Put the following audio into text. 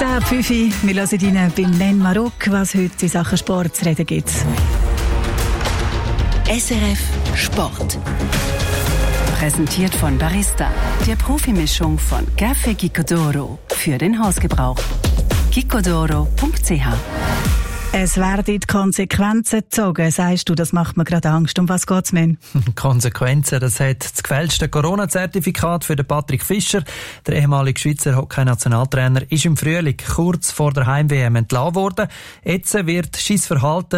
10:05. Wir hören Ihnen beim Nen Marok, was heute in Sachen Sport zu reden gibt. SRF Sport. Präsentiert von Barista, der Profimischung von Café Gicodoro für den Hausgebrauch. gicodoro.ch. Es werden Konsequenzen gezogen, sagst du, das macht mir gerade Angst. Um was geht's, Men? Konsequenzen, das hat das gefälschte Corona-Zertifikat für den Patrick Fischer. Der ehemalige Schweizer Hockey-Nationaltrainer ist im Frühling kurz vor der Heim-WM entlassen worden. Jetzt wird sein Verhalten